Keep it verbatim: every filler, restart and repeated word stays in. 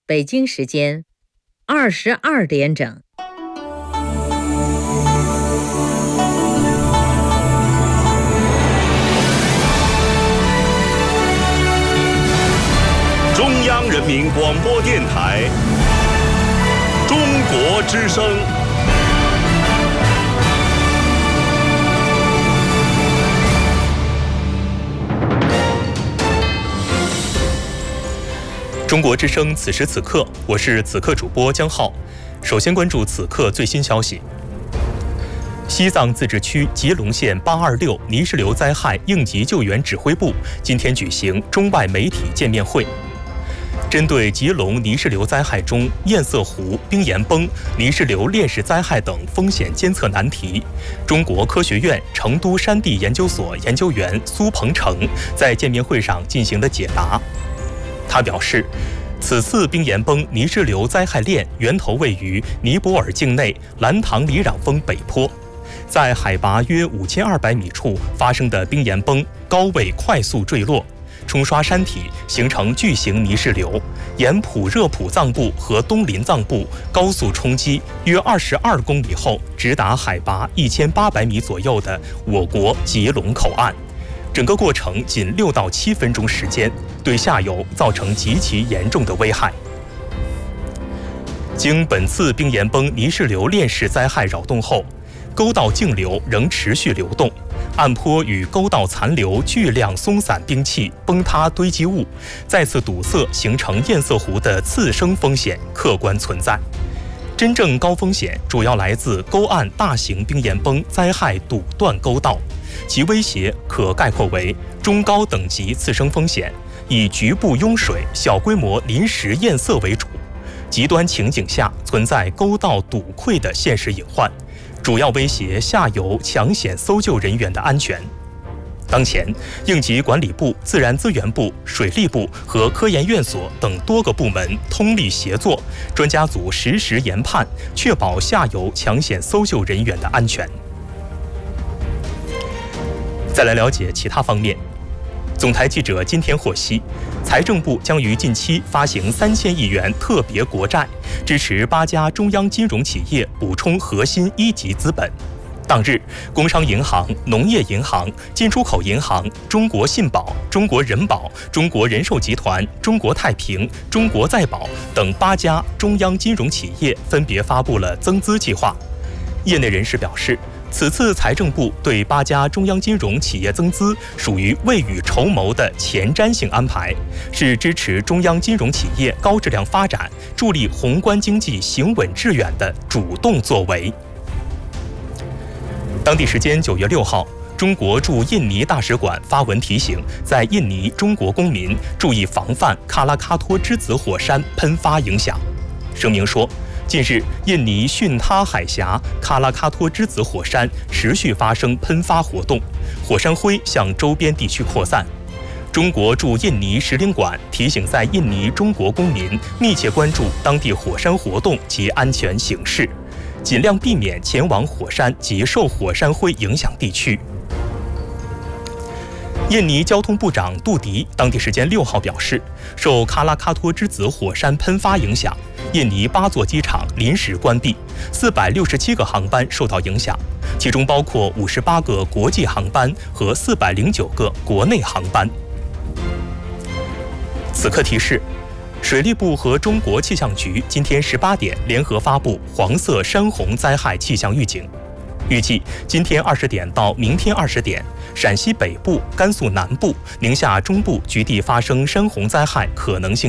北京时间二十二点整。 中央人民广播电台中国之声。 中国之声，此时此刻，我是此刻主播江浩。首先关注此刻最新消息。西藏自治区吉隆县八二六泥石流灾害应急救援指挥部今天举行中外媒体见面会。针对吉隆泥石流灾害中堰塞湖冰岩崩、泥石流链式灾害等风险监测难题，中国科学院成都山地研究所研究员苏鹏程在见面会上进行了解答。他表示，此次冰岩崩泥石流灾害链源头位于尼泊尔境内兰唐里壤峰北坡，在海拔约五千二百米处发生的冰岩崩高位快速坠落，冲刷山体，形成巨型泥石流，沿普热普藏布和东林藏布高速冲击约二十二公里后，直达海拔一千八百米左右的我国吉隆口岸。整个过程仅六到七分钟时间，对下游造成极其严重的危害。经本次冰岩崩泥石流链式灾害扰动后，沟道径流仍持续流动，岸坡与沟道残留巨量松散冰器崩塌堆积物，再次堵塞形成堰塞湖的次生风险客观存在。真正高风险主要来自沟岸大型冰岩崩灾害堵断沟道，其威胁可概括为中高等级次生风险，以局部拥水、小规模临时堰塞为主。极端情景下存在沟道堵溃的现实隐患，主要威胁下游抢险搜救人员的安全。当前，应急管理部、自然资源部、水利部和科研院所等多个部门通力协作，专家组实时研判，确保下游抢险搜救人员的安全。再来了解其他方面。总台记者今天获悉，财政部将于近期发行三千亿元特别国债，支持八家中央金融企业补充核心一级资本。当日，工商银行、农业银行、进出口银行、中国信保、中国人保、中国人寿集团、中国太平、中国再保等八家中央金融企业分别发布了增资计划。业内人士表示，此次财政部对八家中央金融企业增资属于未雨绸缪的前瞻性安排，是支持中央金融企业高质量发展、助力宏观经济行稳致远的主动作为。当地时间九月六号，中国驻印尼大使馆发文提醒在印尼中国公民注意防范喀拉喀托之子火山喷发影响。声明说，近日，印尼巽他海峡喀拉喀托之子火山持续发生喷发活动，火山灰向周边地区扩散。中国驻印尼使领馆提醒在印尼中国公民密切关注当地火山活动及安全形势，尽量避免前往火山及受火山灰影响地区。印尼交通部长杜迪当地时间六号表示，受喀拉喀托之子火山喷发影响，印尼八座机场临时关闭，四百六十七个航班受到影响，其中包括五十八个国际航班和四百零九个国内航班。此刻提示，水利部和中国气象局今天十八点联合发布黄色山洪灾害气象预警。预计今天二十点到明天二十点，陕西北部、甘肃南部、宁夏中部局地发生山洪灾害可能性